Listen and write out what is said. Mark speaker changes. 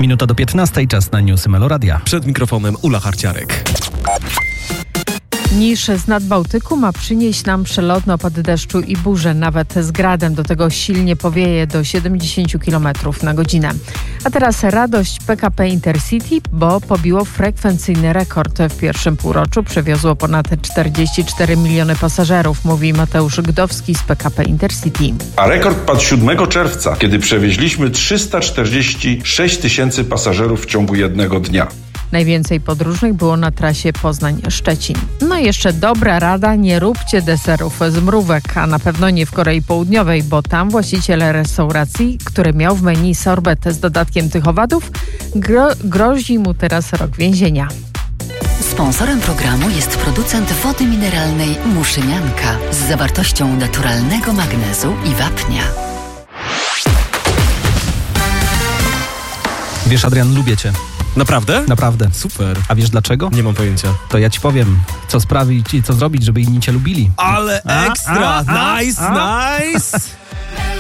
Speaker 1: Minuta do 15, czas na newsy Meloradia.
Speaker 2: Przed mikrofonem Ula Harciarek.
Speaker 3: Niż z nad Bałtyku ma przynieść nam przelotne opady deszczu i burze, nawet z gradem. Do tego silnie powieje do 70 km na godzinę. A teraz radość PKP Intercity, bo pobiło frekwencyjny rekord. W pierwszym półroczu przewiozło ponad 44 miliony pasażerów, mówi Mateusz Gdowski z PKP Intercity.
Speaker 4: A rekord padł 7 czerwca, kiedy przewieźliśmy 346 tysięcy pasażerów w ciągu jednego dnia.
Speaker 3: Najwięcej podróżnych było na trasie Poznań-Szczecin. No i jeszcze dobra rada, nie róbcie deserów z mrówek, a na pewno nie w Korei Południowej, bo tam właściciel restauracji, który miał w menu sorbet z dodatkiem tych owadów, grozi mu teraz rok więzienia.
Speaker 5: Sponsorem programu jest producent wody mineralnej Muszynianka z zawartością naturalnego magnezu i wapnia.
Speaker 1: Wiesz, Adrian, lubię cię.
Speaker 2: Naprawdę?
Speaker 1: Naprawdę.
Speaker 2: Super.
Speaker 1: A wiesz dlaczego?
Speaker 2: Nie mam pojęcia.
Speaker 1: To ja ci powiem, co sprawić i co zrobić, żeby inni cię lubili.
Speaker 2: Ale ekstra! Nice!